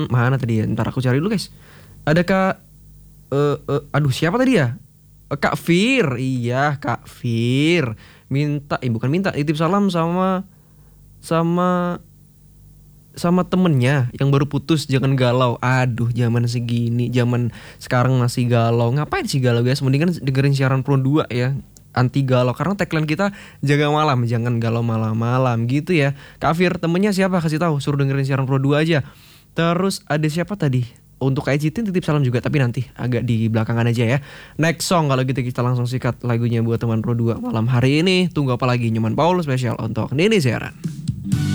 Mana tadi ya? Ntar aku cari dulu guys. Ada Kak aduh siapa tadi ya? Kak Fir. Iya, Kak Fir. Bukan minta, titip salam sama sama temennya yang baru putus, jangan galau. Aduh, zaman segini, zaman sekarang masih galau. Ngapain sih galau guys? Mendingan dengerin siaran Pro 2 ya. Anti galau, karena tagline kita jaga malam, jangan galau malam-malam gitu ya. Kak Fir, temennya siapa? Kasih tahu, suruh dengerin siaran Pro 2 aja. Terus ada siapa tadi? Untuk Kak Citin titip salam juga, tapi nanti agak di belakangan aja ya. Next song kalau gitu kita langsung sikat lagunya buat teman Pro 2 malam hari ini. Tunggu apa lagi, Nyoman Paul spesial untuk Nini Siaran.